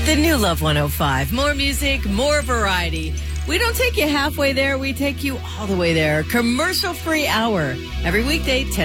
The new Love 105. More music, more variety. We don't take you halfway there. We take you all the way there. Commercial-free hour. Every weekday, 10